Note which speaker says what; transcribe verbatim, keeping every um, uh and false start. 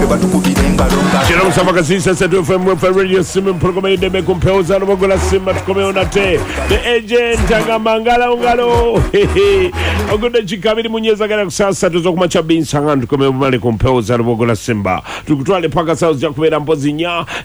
Speaker 1: tebatukubira engalo.
Speaker 2: Kino musaba kasisa setu F M for radio simu program yedeme kumpeuza nobogola simba tukomeona te. The agent agamangala ungalo. Ogude chikabiri munyeza gara kusasa tuzokumacha binsanga tukomebale kumpeuza nobogola simba. Tukutwale paka sauzi ya kubera mpozi nya.